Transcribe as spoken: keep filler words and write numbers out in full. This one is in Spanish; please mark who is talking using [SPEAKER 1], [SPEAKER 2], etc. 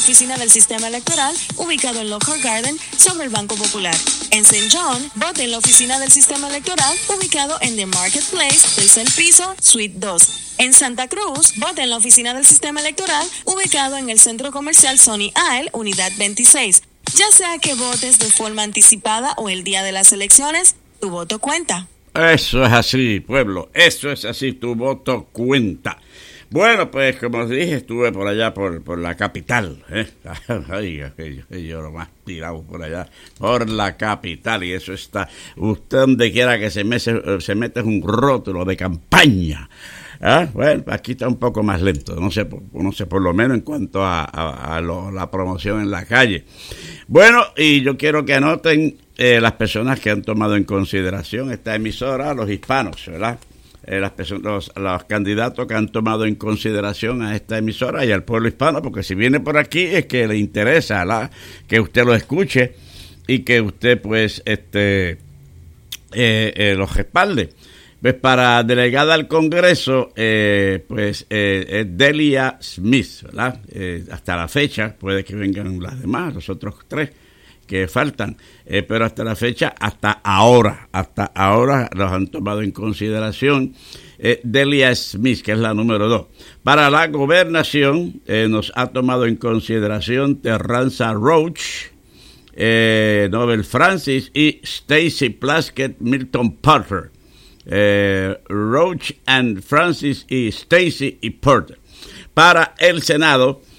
[SPEAKER 1] oficina del sistema electoral, ubicado en Lockhart Garden, sobre el Banco Popular. En Saint John, vote en la oficina del sistema electoral, ubicado en The Marketplace, tercer piso, suite dos. En Santa Cruz, vote en la oficina del sistema electoral, ubicado en el centro comercial Sonny Isle, unidad veintiséis. Ya sea que votes de forma anticipada o el día de las elecciones, tu voto cuenta.
[SPEAKER 2] Eso es así, pueblo, eso es así, tu voto cuenta. Bueno, pues como os dije, estuve por allá, por, por la capital, ¿eh? Ay, yo, yo lo más tirado por allá, por la capital, y eso está, usted donde quiera que se mete, se mete un rótulo de campaña. ¿Ah? Bueno, aquí está un poco más lento, no sé, no sé por lo menos en cuanto a, a, a lo, la promoción en la calle. Bueno, y yo quiero que anoten eh, las personas que han tomado en consideración esta emisora, los hispanos, ¿verdad? Eh, las personas, los, los candidatos que han tomado en consideración a esta emisora y al pueblo hispano, porque si viene por aquí es que le interesa, ¿la? Que usted lo escuche y que usted pues este eh, eh, los respalde. Pues para delegada al Congreso, eh, pues eh, es Delia Smith, ¿verdad? Eh, hasta la fecha, puede que vengan las demás, los otros tres que faltan, eh, pero hasta la fecha, hasta ahora, hasta ahora los han tomado en consideración. Eh, Delia Smith, que es la número dos. Para la gobernación, eh, nos ha tomado en consideración Terranza Roach, eh, Nobel Francis y Stacy Plaskett Milton Porter. Eh, Roach and Francis y Stacy y Porter. Para el Senado